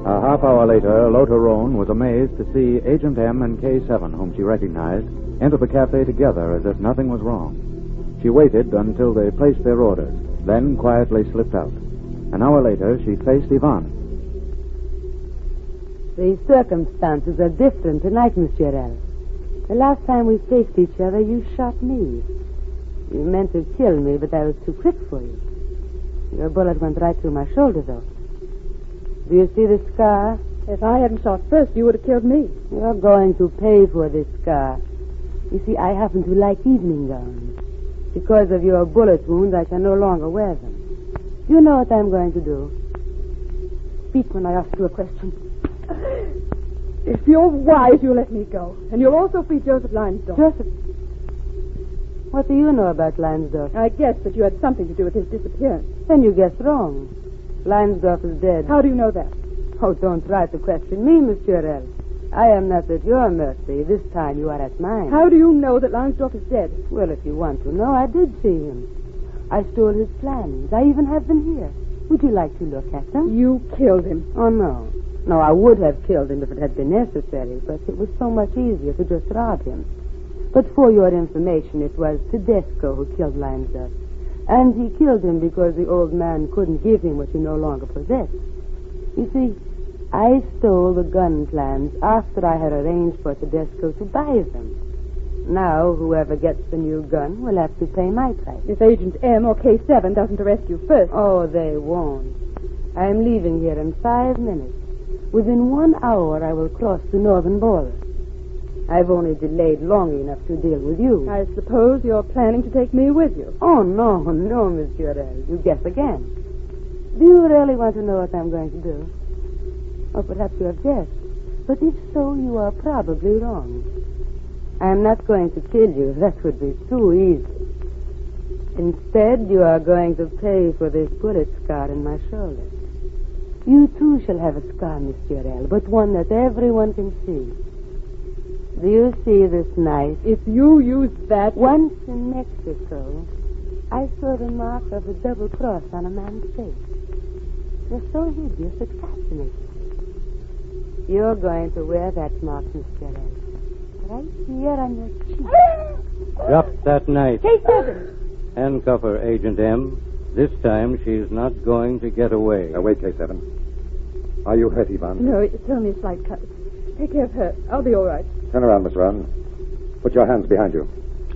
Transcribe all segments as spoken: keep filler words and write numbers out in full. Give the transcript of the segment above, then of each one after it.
A half hour later, Lothar Rohn was amazed to see Agent M and K seven, whom she recognized, enter the cafe together as if nothing was wrong. She waited until they placed their orders, then quietly slipped out. An hour later, she faced Ivan. The circumstances are different tonight, Miss Jarrell. The last time we faced each other, you shot me. You meant to kill me, but I was too quick for you. Your bullet went right through my shoulder, though. Do you see the scar? If I hadn't shot first, you would have killed me. You're going to pay for this scar. You see, I happen to like evening gowns. Because of your bullet wound, I can no longer wear them. You know what I'm going to do. Speak when I ask you a question. If you're wise, you'll let me go. And you'll also free Joseph Leinsdorf. Joseph? What do you know about Leinsdorf? I guessed that you had something to do with his disappearance. Then you guessed wrong. Leinsdorf is dead. How do you know that? Oh, don't try to question me, Miss Jarrell. I am not at your mercy. This time you are at mine. How do you know that Leinsdorf is dead? Well, if you want to know, I did see him. I stole his plans. I even have them here. Would you like to look at them? You killed him. Oh, no. No, I would have killed him if it had been necessary, but it was so much easier to just rob him. But for your information, it was Tedesco who killed Leinsdorf. And he killed him because the old man couldn't give him what he no longer possessed. You see, I stole the gun plans after I had arranged for Tedesco to buy them. Now, whoever gets the new gun will have to pay my price. If Agent M or K seven doesn't arrest you first. Oh, they won't. I'm leaving here in five minutes. Within one hour, I will cross the northern border. I've only delayed long enough to deal with you. I suppose you're planning to take me with you. Oh, no, no, Miss Jarrell. You guess again. Do you really want to know what I'm going to do? Or perhaps you have guessed. But if so, you are probably wrong. I'm not going to kill you. That would be too easy. Instead, you are going to pay for this bullet scar in my shoulder. You too shall have a scar, Miss Jarrell, but one that everyone can see. Do you see this knife? If you use that... Once in Mexico, I saw the mark of a double cross on a man's face. They're so hideous it fascinates me. You're going to wear that mark, Miss Jarrell. Right here on your cheek. Drop that knife. K seven. Handcuff her, Agent M. This time she's not going to get away. Now, wait, K seven. Are you hurt, Ivan? No, it's only a slight cut. Take care of her. I'll be all right. Turn around, Miss Rohn. Put your hands behind you.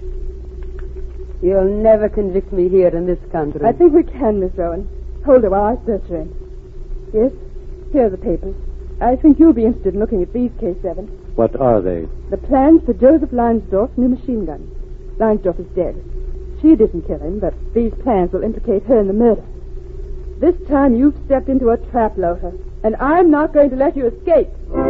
You'll never convict me here in this country. I think we can, Miss Rowan. Hold her while I search her in. Yes, here are the papers. I think you'll be interested in looking at these, K seven. What are they? The plans for Joseph Leinsdorf's new machine gun. Leinsdorf is dead. She didn't kill him, but these plans will implicate her in the murder. This time you've stepped into a trap, Lothar, and I'm not going to let you escape.